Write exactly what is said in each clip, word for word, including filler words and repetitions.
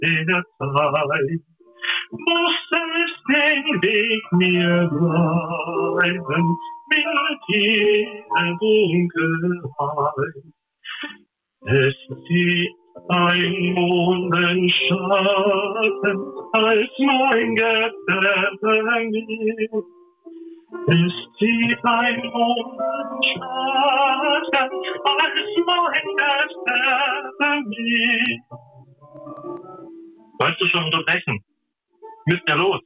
der Zeit. Muss selbst den Weg mir bleiben, mit jeder Dunkelheit. Es zieht ein Mondenschatten als mein Gefährte mir. Es zieht ein Mondschatten als mein Gefährte mir. Wolltest du schon unterbrechen? Müsst ja los.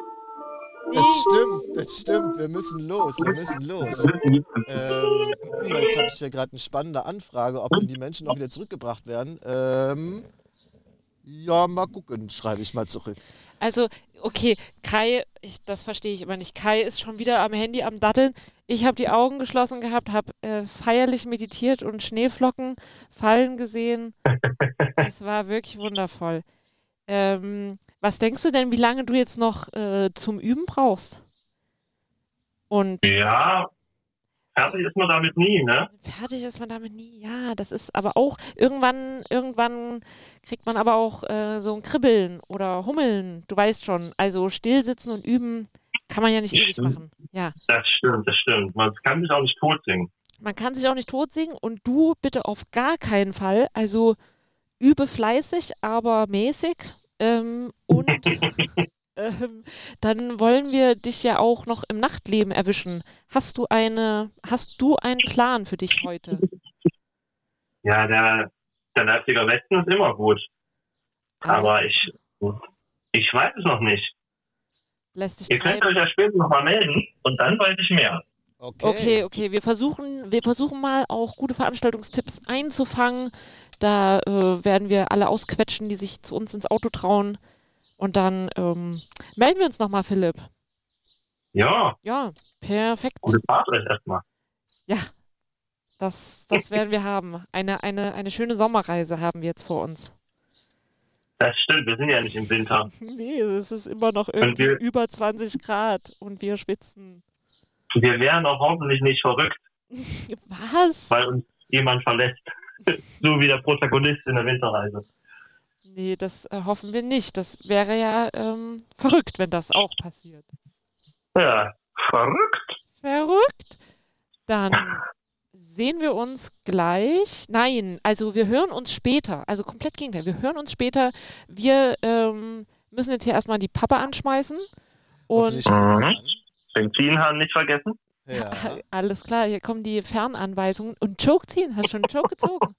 Das stimmt, das stimmt. Wir müssen los, wir müssen los. Ähm, jetzt habe ich ja gerade eine spannende Anfrage, ob denn die Menschen auch wieder zurückgebracht werden. Ähm, ja, mal gucken, schreibe ich mal zurück. Also, okay, Kai, ich, das verstehe ich immer nicht. Kai ist schon wieder am Handy am Datteln. Ich habe die Augen geschlossen gehabt, habe äh, feierlich meditiert und Schneeflocken fallen gesehen. Es war wirklich wundervoll. Ähm, was denkst du denn, wie lange du jetzt noch äh, zum Üben brauchst? Und Ja, fertig ist man damit nie, ne? fertig ist man damit nie. Ja, das ist aber auch, irgendwann, irgendwann kriegt man aber auch äh, so ein Kribbeln oder Hummeln. Du weißt schon, also still sitzen und üben kann man ja nicht ewig machen. Ja. Das stimmt, das stimmt. Man kann sich auch nicht tot singen. Man kann sich auch nicht tot singen und du bitte auf gar keinen Fall, also übe fleißig, aber mäßig. Ähm, und ähm, dann wollen wir dich ja auch noch im Nachtleben erwischen. Hast du eine, hast du einen Plan für dich heute? Ja, der, der Leipziger Westen ist immer gut. Alles Aber ich, ich weiß es noch nicht. lässt dich Ihr könnt treiben. euch ja später nochmal melden und dann weiß ich mehr. Okay. Okay, okay, wir versuchen, wir versuchen mal auch gute Veranstaltungstipps einzufangen. Da äh, werden wir alle ausquetschen, die sich zu uns ins Auto trauen. Und dann ähm, melden wir uns nochmal, Philipp. Ja, Ja, perfekt. gute Fahrt euch erstmal. Ja, das, das werden wir haben. Eine, eine, eine schöne Sommerreise haben wir jetzt vor uns. Das stimmt, wir sind ja nicht im Winter. Nee, es ist immer noch irgendwie wir- über zwanzig Grad und wir schwitzen. Wir wären auch hoffentlich nicht verrückt, Was? weil uns jemand verlässt. So wie der Protagonist in der Winterreise. Nee, das äh, hoffen wir nicht. Das wäre ja ähm, verrückt, wenn das auch passiert. Ja, verrückt. Verrückt? Dann sehen wir uns gleich. Nein, also wir hören uns später. Also komplett Gegenteil. Wir hören uns später. Wir ähm, müssen jetzt hier erstmal die Pappe anschmeißen. Und Hoffentlich steht's Mhm. an. Benzinhahn nicht vergessen. Ja. alles klar, hier kommen die Fernanweisungen. Und Joke ziehen. Hast du schon einen Joke gezogen?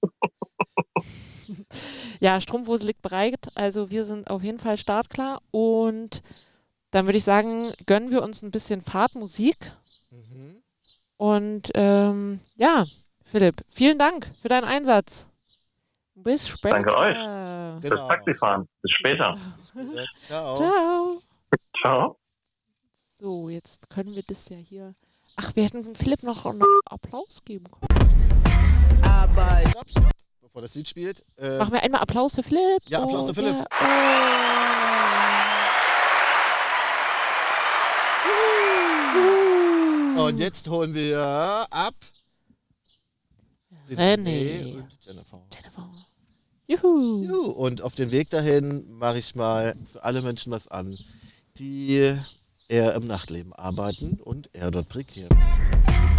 Ja, Strumpfhose liegt bereit. Also wir sind auf jeden Fall startklar. Und dann würde ich sagen, gönnen wir uns ein bisschen Fahrtmusik. Mhm. Und ähm, ja, Philipp, vielen Dank für deinen Einsatz. Bis später. Danke euch. Genau. Das Taxifahren. Bis später. Ja, ciao. Ciao. Ciao. So, jetzt können wir das ja hier. Ach, wir hätten Philipp noch einen Applaus geben können. Aber stopp, stopp. Bevor das Lied spielt. Äh, Machen wir einmal Applaus für Philipp. Ja, Applaus Oh, für Philipp. ja. Oh. und jetzt holen wir ab den René. René und Jennifer. Jennifer. Juhu. Juhu. Und auf den Weg dahin mache ich mal für alle Menschen was an, die eher im Nachtleben arbeiten und eher dort prekär.